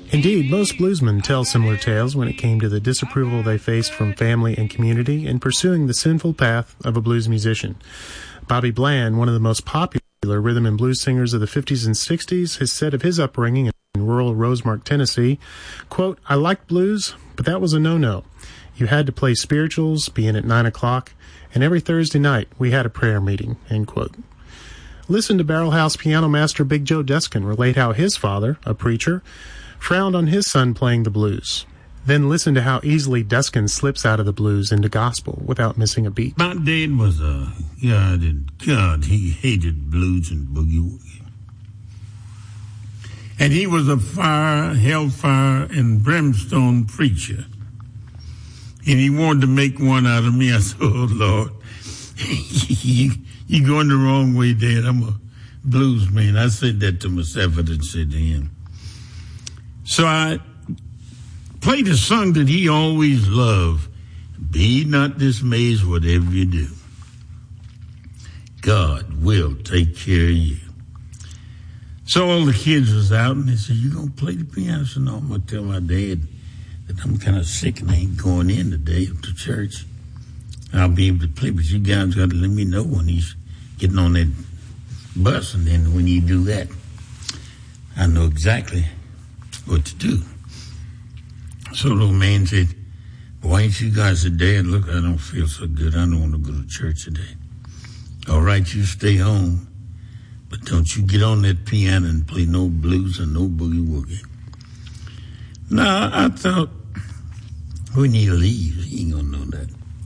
Indeed, most bluesmen tell similar tales when it came to the disapproval they faced from family and community in pursuing the sinful path of a blues musician. Bobby Bland, one of the most popular rhythm and blues singers of the 50s and 60s, has said of his upbringing in rural Rosemark, Tennessee, quote, "I liked blues, but that was a no-no. You had to play spirituals, be in at 9 o'clock, and every Thursday night we had a prayer meeting," end quote. Listen to Barrel House piano master Big Joe Deskin relate how his father, a preacher, frowned on his son playing the blues. Then listen to how easily Deskin slips out of the blues into gospel without missing a beat. My dad was God, he hated blues and boogie-woogie. And he was a hellfire and brimstone preacher. And he wanted to make one out of me. I said, "Oh, Lord, you going the wrong way, Dad. I'm a blues man." I said that to myself. I didn't say to him. So I played a song that he always loved. "Be not dismayed, whatever you do. God will take care of you." So all the kids was out, and they said, "You going to play the piano?" I said, "No, I'm going to tell my dad that I'm kind of sick and I ain't going in today to church. I'll be able to play, but you guys got to let me know when he's getting on that bus, and then when you do that, I know exactly what to do." So the old man said, "Why ain't you guys said, Dad, look, I don't feel so good. I don't want to go to church today." "All right, you stay home, but don't you get on that piano and play no blues and no boogie-woogie." Now, I thought, when he leaves, he ain't going to know that.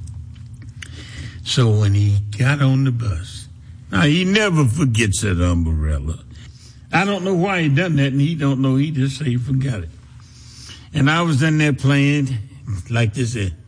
So when he got on the bus, now he never forgets that umbrella. I don't know why he done that, and he don't know. He just say he forgot it. And I was in there playing like this.